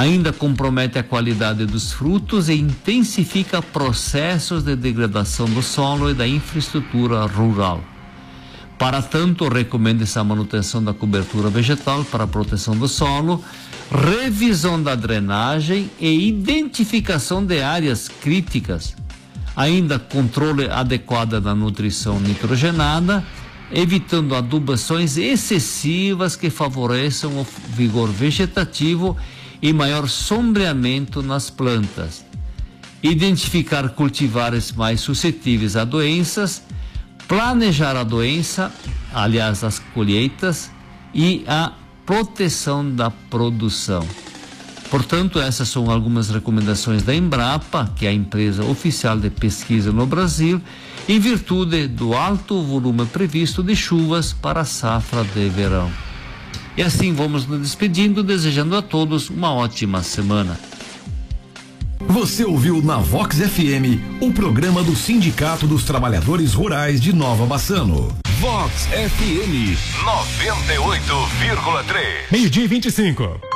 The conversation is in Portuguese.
Ainda compromete a qualidade dos frutos e intensifica processos de degradação do solo e da infraestrutura rural. Para tanto, recomenda-se a manutenção da cobertura vegetal para a proteção do solo, revisão da drenagem e identificação de áreas críticas. Ainda controle adequado da nutrição nitrogenada, evitando adubações excessivas que favoreçam o vigor vegetativo e maior sombreamento nas plantas. Identificar cultivares mais suscetíveis a doenças, planejar a doença, aliás, as colheitas e a proteção da produção. Portanto, essas são algumas recomendações da Embrapa, que é a empresa oficial de pesquisa no Brasil, em virtude do alto volume previsto de chuvas para a safra de verão. E assim vamos nos despedindo, desejando a todos uma ótima semana. Você ouviu na Vox FM o programa do Sindicato dos Trabalhadores Rurais de Nova Bassano. Vox FM 98,3. 12:25.